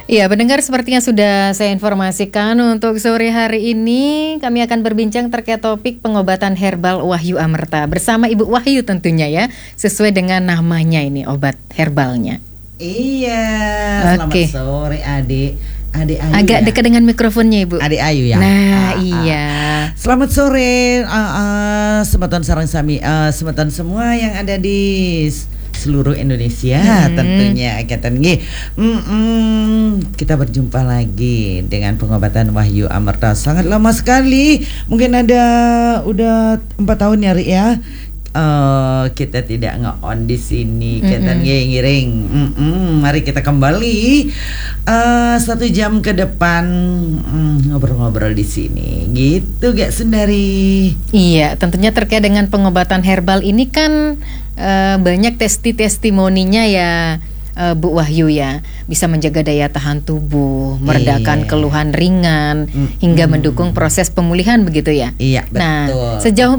Iya, pendengar, sepertinya sudah saya informasikan untuk sore hari ini kami akan berbincang terkait topik pengobatan herbal Wahyu Amerta bersama Ibu Wahyu tentunya ya, sesuai dengan namanya ini obat herbalnya. Iya, selamat sore adik Ayu. Agak dekat dengan mikrofonnya Ibu. Adik Ayu ya. Nah, iya. Selamat sore semeton sarang sami, semeton semua yang ada di seluruh Indonesia tentunya kita berjumpa lagi dengan pengobatan Wahyu Amerta. Sangat lama sekali, mungkin ada udah 4 tahun ya Ri ya. Kita tidak nge-on di sini, kita ngiring. Mari kita kembali 1 jam ke depan ngobrol-ngobrol di sini, gitu gak Sundari? Iya, tentunya terkait dengan pengobatan herbal ini kan banyak testimoninya ya Bu Wahyu ya, bisa menjaga daya tahan tubuh, meredakan keluhan ringan, hingga mendukung proses pemulihan begitu ya. Iya, betul. Nah, sejauh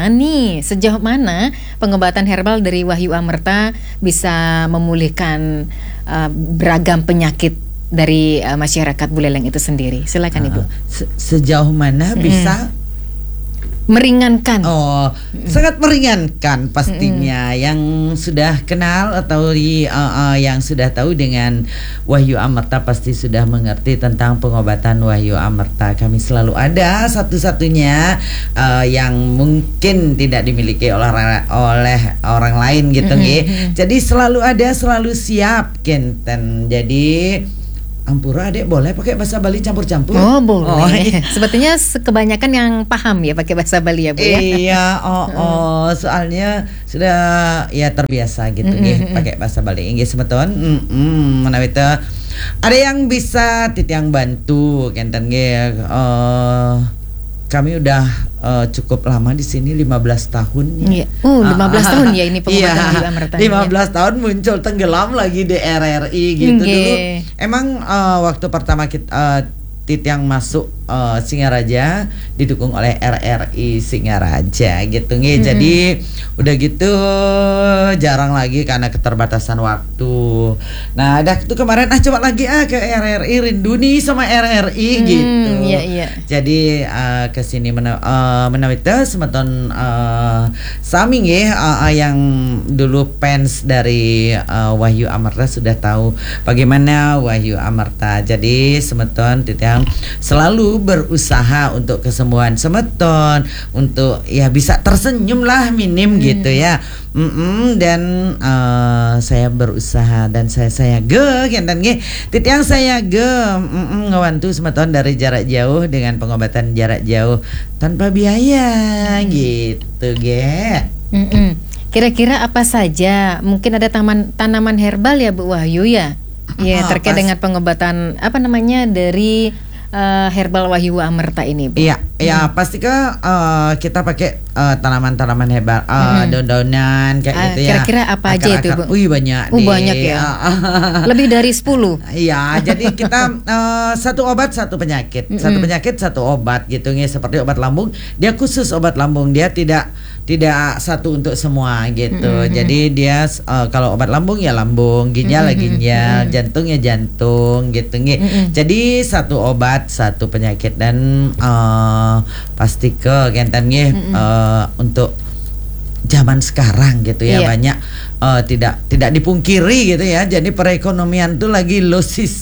mana pengobatan herbal dari Wahyu Amerta bisa memulihkan beragam penyakit dari masyarakat Buleleng itu sendiri? Silakan Ibu. Sejauh mana bisa meringankan? Sangat meringankan pastinya. Yang sudah kenal atau yang sudah tahu dengan Wahyu Amerta pasti sudah mengerti tentang pengobatan Wahyu Amerta. Kami selalu ada satu-satunya yang mungkin tidak dimiliki oleh orang lain gitu nggih. Jadi selalu ada, selalu siap kenten. Jadi Ampura adek boleh pakai bahasa Bali campur-campur? Oh boleh. Sebetulnya kebanyakan yang paham ya pakai bahasa Bali ya Bu ya. Iya, soalnya sudah ya terbiasa gitu nih pakai bahasa Bali. Inggih semeton. Menawi teh ada yang bisa titiang bantu kenten nggih. Kami udah cukup lama di sini 15 tahun ya. 15 tahun ya ini pengobatan Wahyu Amerta. 15 tahun muncul tenggelam lagi di RRI gitu dulu. Emang waktu pertama kita Titiang masuk Singaraja didukung oleh RRI Singaraja gitu nih. Jadi udah gitu jarang lagi karena keterbatasan waktu. Nah, ada tuh kemarin coba lagi ke RRI, rindu nih sama RRI gitu. Iya. Jadi ke sini menawi teh semeton sami nggih yang dulu fans dari Wahyu Amerta sudah tahu bagaimana Wahyu Amerta. Jadi semeton Titiang selalu berusaha untuk kesembuhan semeton, untuk ya bisa tersenyum lah minim gitu ya. Dan saya berusaha dan saya kenten nggih. Titiang saya ngewantu semeton dari jarak jauh dengan pengobatan jarak jauh tanpa biaya gitu ge. Kira-kira apa saja? Mungkin ada tanaman herbal ya Bu Wahyu ya? Ya, terkait dengan pengobatan dari herbal Wahyu Amerta ini Bu. Iya, ya pasti kita pakai tanaman-tanaman herbal, daun-daunan kayak gitu ya. Kira-kira apa aja itu Bu? Banyak. Banyak ya. Lebih dari 10. Iya, jadi kita satu obat satu penyakit, satu penyakit satu obat gitu nih. Seperti obat lambung, dia khusus obat lambung, dia tidak satu untuk semua gitu. Jadi dia kalau obat lambung ya lambung, ginjal ginjal, jantung ya jantung gitu nih. Jadi satu obat satu penyakit dan pasti kenten nih untuk zaman sekarang gitu ya, banyak tidak dipungkiri gitu ya. Jadi perekonomian tuh lagi low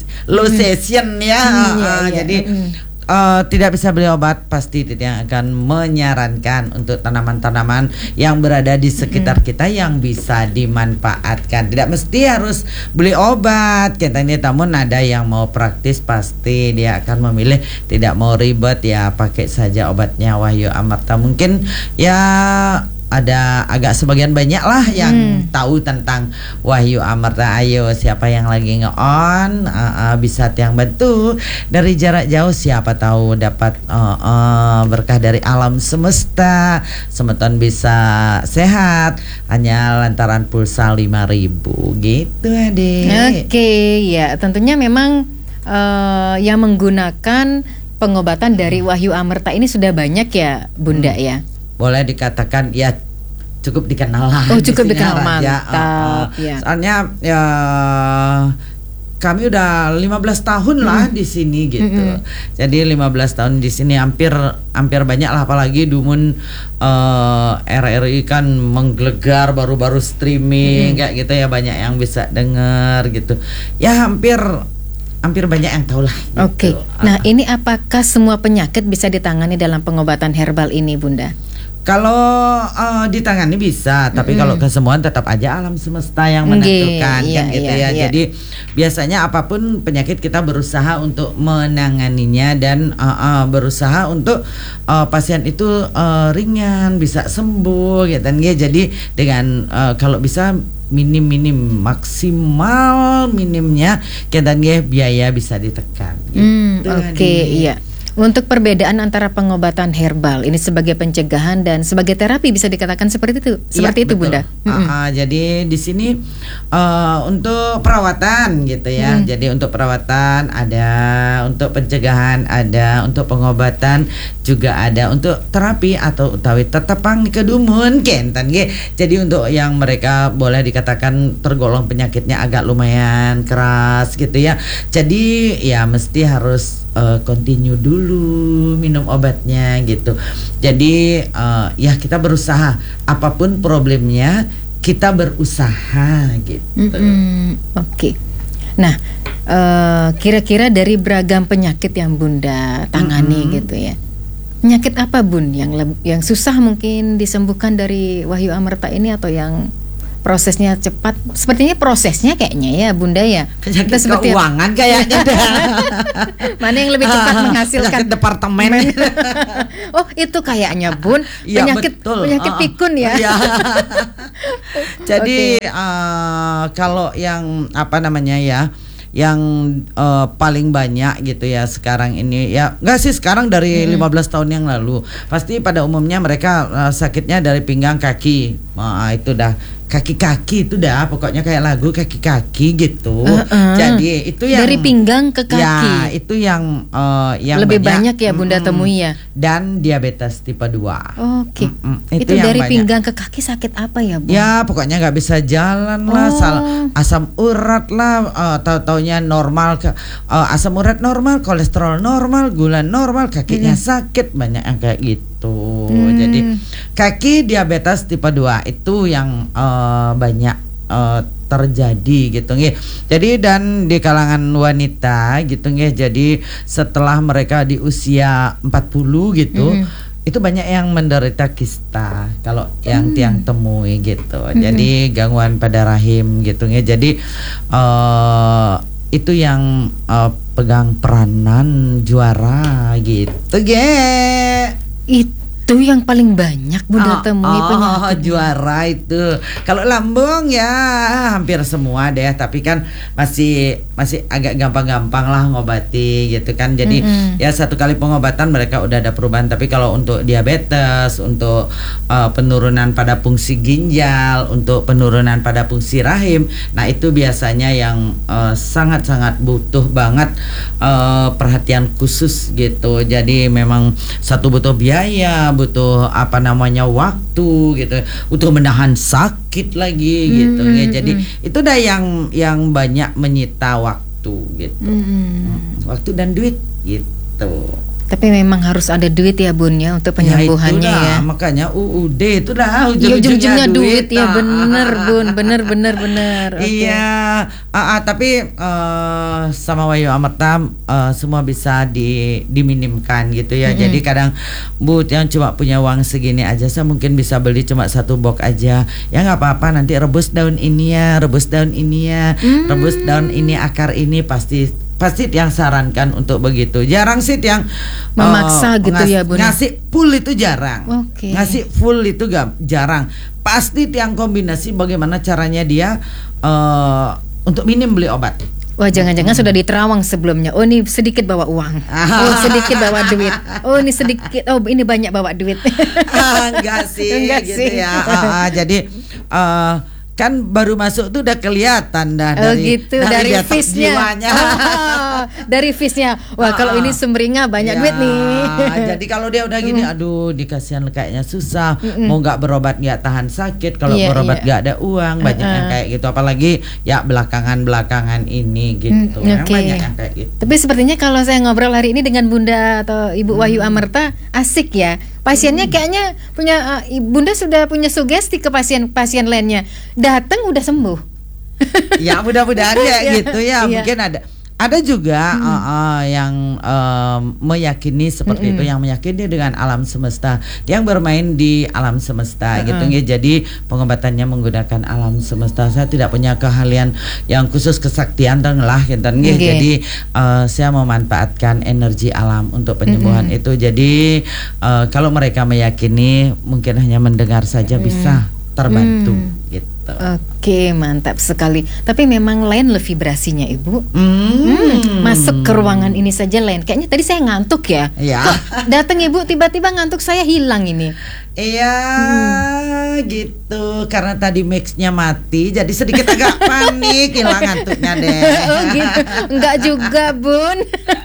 season ya. Jadi tidak bisa beli obat, pasti yang akan menyarankan untuk tanaman-tanaman yang berada di sekitar kita yang bisa dimanfaatkan. Tidak mesti harus beli obat. Kita ini namun ada yang mau praktis pasti dia akan memilih tidak mau ribet ya, pakai saja obatnya Wahyu Amerta. Mungkin ya ada agak sebagian banyak lah yang tahu tentang Wahyu Amerta. Ayo siapa yang lagi nge-on bisa tiang bantu dari jarak jauh, siapa tahu dapat berkah dari alam semesta. Semeton bisa sehat hanya lantaran pulsa 5.000 gitu Adik. Oke, ya tentunya memang yang menggunakan pengobatan dari Wahyu Amerta ini sudah banyak ya Bunda ya. Boleh dikatakan ya cukup dikenal lah. Cukup dikenal, mantap. Soalnya ya kami udah 15 tahun lah di sini gitu. Jadi 15 tahun di sini hampir banyak lah, apalagi Dumun RRI kan menggelegar baru-baru streaming kayak gitu ya, banyak yang bisa denger gitu. Ya hampir banyak yang tahu lah gitu. Oke. Nah, ini apakah semua penyakit bisa ditangani dalam pengobatan herbal ini, Bunda? Kalau ditangani bisa, tapi kalau kesembuhan tetap aja alam semesta yang menentukan kan gitu ya. Jadi biasanya apapun penyakit kita berusaha untuk menanganinya dan berusaha untuk pasien itu ringan, bisa sembuh gitu kan ya. Jadi dengan kalau bisa minim maksimal minimnya dan biaya bisa ditekan gitu. Oke, iya. Untuk perbedaan antara pengobatan herbal ini sebagai pencegahan dan sebagai terapi bisa dikatakan seperti itu, betul. Bunda. Jadi di sini untuk perawatan gitu ya. Jadi untuk perawatan ada, untuk pencegahan ada, untuk pengobatan juga ada, untuk terapi atau utawi tetepang kedumun kentan ge. Jadi untuk yang mereka boleh dikatakan tergolong penyakitnya agak lumayan keras gitu ya. Jadi ya mesti harus continue dulu minum obatnya gitu. Jadi ya kita berusaha, apapun problemnya kita berusaha gitu. Oke. Nah, kira-kira dari beragam penyakit yang Bunda tangani gitu ya, penyakit apa Bun yang susah mungkin disembuhkan dari Wahyu Amerta ini, atau yang prosesnya cepat? Sepertinya prosesnya kayaknya ya Bunda ya. Penyakit keuangan kayaknya. Mana yang lebih cepat menghasilkan? Penyakit departemen. Oh, itu kayaknya Bun. Penyakit pikun ya. Jadi kalau yang apa namanya ya, yang paling banyak gitu ya sekarang ini ya, enggak sih sekarang dari 15 tahun yang lalu pasti pada umumnya mereka sakitnya dari pinggang kaki. Itu dah kaki-kaki itu dah pokoknya kayak lagu kaki-kaki gitu. Jadi itu yang dari pinggang ke kaki. Ya, itu yang lebih banyak ya Bunda temui ya. Dan diabetes tipe 2. Oke. Itu dari pinggang ke kaki sakit apa ya, Bu? Ya, pokoknya nggak bisa jalan lah, asam urat lah, tahu-taunya normal asam urat normal, kolesterol normal, gula normal, kakinya sakit, banyak yang kayak gitu. Jadi kaki diabetes tipe 2 itu yang banyak terjadi gitu nggih. Jadi dan di kalangan wanita gitu nggih. Jadi setelah mereka di usia 40 gitu, itu banyak yang menderita kista kalau yang tiang temui gitu. Jadi gangguan pada rahim gitu nggih. Jadi itu yang pegang peranan juara gitu nggih. Itu yang paling banyak Bunda temui penyakit juara itu. Kalau lambung ya hampir semua deh, tapi kan masih agak gampang-gampang lah ngobati gitu kan. Jadi ya satu kali pengobatan mereka udah ada perubahan. Tapi kalau untuk diabetes, untuk penurunan pada fungsi ginjal, untuk penurunan pada fungsi rahim, nah itu biasanya yang sangat-sangat butuh banget perhatian khusus gitu. Jadi memang satu butuh biaya, butuh apa namanya waktu gitu, butuh menahan sakit lagi gitu ya. Jadi itu dah yang banyak menyita waktu gitu. Waktu dan duit gitu. Tapi memang harus ada duit ya Bun ya untuk penyembuhannya ya. Makanya UUD itu dah ujung-ujungnya duit ya, bener Bun, bener. Iya, tapi sama Wahyu Amerta semua bisa diminimkan gitu ya. Jadi kadang Bu yang cuma punya uang segini aja, saya mungkin bisa beli cuma 1 box aja. Ya nggak apa-apa, nanti rebus daun ini ya, rebus daun ini, akar ini, pasti yang sarankan untuk begitu. Jarang sih yang memaksa gitu ya Bun. Ngasih full itu jarang. Ngasih full itu jarang. Pasti yang kombinasi bagaimana caranya dia untuk minim beli obat. Wah, jangan-jangan sudah diterawang sebelumnya. Oh, ini sedikit bawa uang. Oh, sedikit bawa duit. Oh, ini sedikit. Oh, ini banyak bawa duit. Enggak sih gitu ya. Jadi kan baru masuk tuh udah kelihatan dah dari dari detox visnya. jiwanya. Dari visnya. Wah, kalau ini sumringah banyak duit nih. Jadi kalau dia udah gini, aduh dikasihan kayaknya susah. Mau nggak berobat nggak tahan sakit. Kalau berobat nggak ada uang. Banyak yang kayak gitu. Apalagi ya belakangan ini gitu. Banyak yang kayak gitu. Tapi sepertinya kalau saya ngobrol hari ini dengan Bunda atau Ibu Wahyu Amerta, asik ya. Pasiennya kayaknya punya Bunda sudah punya sugesti ke pasien lainnya. Datang udah sembuh. Ya mudah-mudahan ya gitu ya. Mungkin ada juga yang meyakini seperti itu, yang meyakini dengan alam semesta, yang bermain di alam semesta gitu ya. Jadi pengobatannya menggunakan alam semesta. Saya tidak punya keahlian yang khusus kesaktian lah gitu. Jadi saya memanfaatkan energi alam untuk penyembuhan itu. Jadi kalau mereka meyakini, mungkin hanya mendengar saja bisa terbantu gitu. Oke, mantap sekali. Tapi memang lain loh vibrasinya, Ibu. Masuk ke ruangan ini saja lain. Kayaknya tadi saya ngantuk ya. Kok datang Ibu tiba-tiba ngantuk saya hilang ini. Iya, gitu. Karena tadi mixnya mati, jadi sedikit agak panik, hilang ngantuknya deh. Oh gitu. Enggak juga, Bun.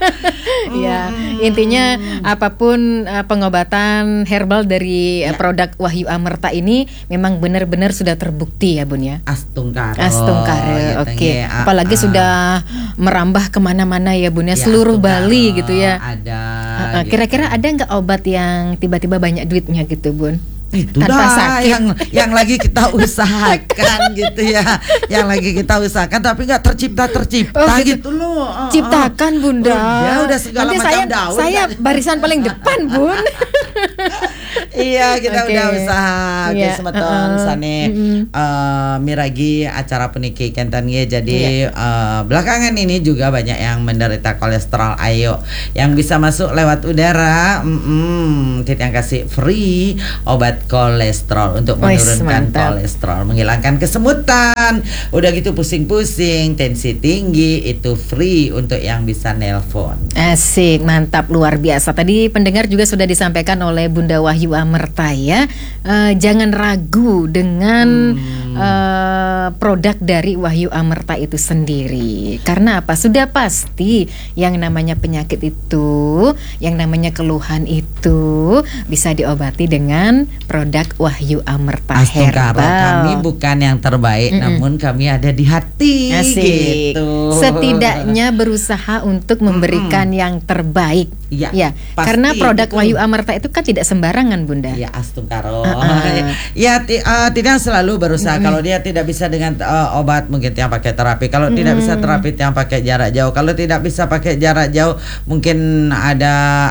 Ya, intinya apapun pengobatan herbal dari produk Wahyu Amerta ini memang benar-benar sudah terbukti ya, Bun ya. Astungkara. Astungkara. Oke. Apalagi sudah merambah kemana-mana ya, Bun ya, seluruh Astungkara, Bali gitu ya. Ada. Kira-kira ada nggak obat yang tiba-tiba banyak duitnya gitu, Bun? Itu tanpa dah sakit. yang lagi kita usahakan gitu ya, yang lagi kita usahakan tapi nggak tercipta gitu loh. Ciptakan Bunda. Ya udah segala nanti macam daun. Saya barisan paling depan, Bun. Iya, kita udah usaha semeton sane miragi acara puniki kenten ye. Jadi belakangan ini juga banyak yang menderita kolesterol. Ayo yang bisa masuk lewat udara, kita kasih free obat kolesterol untuk menurunkan kolesterol, menghilangkan kesemutan. Udah gitu pusing-pusing, tensi tinggi, itu free untuk yang bisa nelpon. Asik, mantap, luar biasa. Tadi pendengar juga sudah disampaikan oleh Bunda Wahyu Amerta ya. Jangan ragu dengan produk dari Wahyu Amerta itu sendiri. Karena apa? Sudah pasti yang namanya penyakit itu, yang namanya keluhan itu bisa diobati dengan produk Wahyu Amerta Herbal. Kami bukan yang terbaik, namun kami ada di hati. Asik. Gitu. Setidaknya berusaha untuk memberikan yang terbaik. Ya, karena produk Wahyu Amerta itu kan tidak sembarangan, Bunda. Ya, astungkaro. Ya, tidak selalu berusaha. Kalau dia tidak bisa dengan obat, mungkin yang pakai terapi. Kalau tidak bisa terapi, yang pakai jarak jauh. Kalau tidak bisa pakai jarak jauh, mungkin ada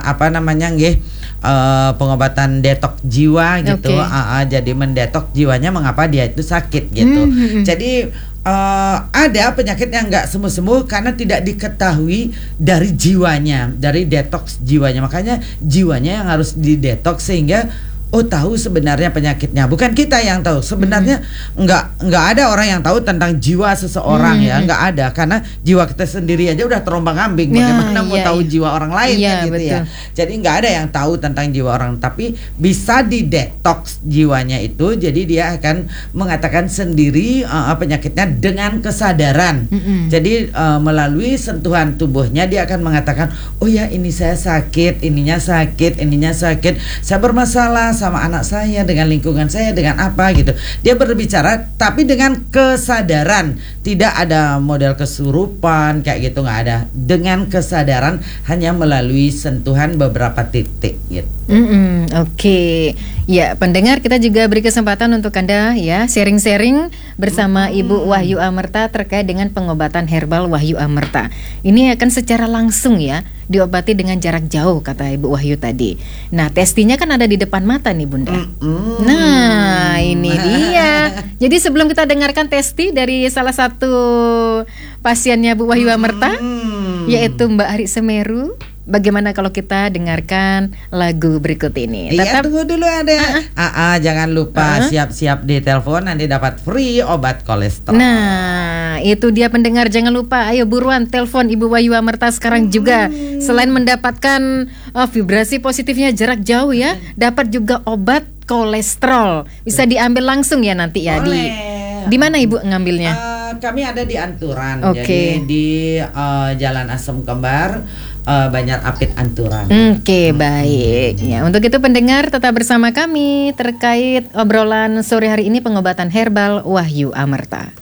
pengobatan detok jiwa gitu. Jadi mendetok jiwanya, mengapa dia itu sakit gitu. Jadi ada penyakit yang nggak sembuh-sembuh karena tidak diketahui dari jiwanya, dari detox jiwanya. Makanya jiwanya yang harus didetox sehingga tahu sebenarnya penyakitnya. Bukan kita yang tahu. Sebenarnya nggak ada orang yang tahu tentang jiwa seseorang ya, nggak ada. Karena jiwa kita sendiri aja udah terombang-ambing. Bagaimana mau tahu jiwa orang lain kan gitu ya. Jadi nggak ada yang tahu tentang jiwa orang. Tapi bisa didetox jiwanya itu. Jadi dia akan mengatakan sendiri penyakitnya dengan kesadaran. Jadi melalui sentuhan tubuhnya dia akan mengatakan, oh ya ini saya sakit, ininya sakit, saya bermasalah sama anak saya, dengan lingkungan saya, dengan apa gitu. Dia berbicara tapi dengan kesadaran, tidak ada model kesurupan kayak gitu, nggak ada. Dengan kesadaran, hanya melalui sentuhan beberapa titik gitu. Oke. Ya, pendengar, kita juga beri kesempatan untuk Anda ya sharing-sharing bersama Ibu Wahyu Amerta terkait dengan pengobatan herbal Wahyu Amerta. Ini akan secara langsung ya diobati dengan jarak jauh, kata Ibu Wahyu tadi. Nah, testinya kan ada di depan mata nih, Bunda. Nah, ini dia. Jadi sebelum kita dengarkan testi dari salah satu pasiennya Bu Wahyu Amerta, yaitu Mbak Ari Semeru, bagaimana kalau kita dengarkan lagu berikut ini? Iya, tunggu dulu ada. Jangan lupa siap-siap di telepon, nanti dapat free obat kolesterol. Nah, itu dia pendengar, jangan lupa. Ayo buruan telepon Ibu Wahyu Amerta sekarang juga. Selain mendapatkan vibrasi positifnya jarak jauh ya, dapat juga obat kolesterol. Bisa diambil langsung ya nanti ya di Di mana Ibu ngambilnya? Kami ada di Anturan, Oke. jadi di Jalan Asem Kembar, Banjar Apit Anturan. Oke, baik. Ya, untuk itu pendengar tetap bersama kami terkait obrolan sore hari ini pengobatan herbal Wahyu Amerta.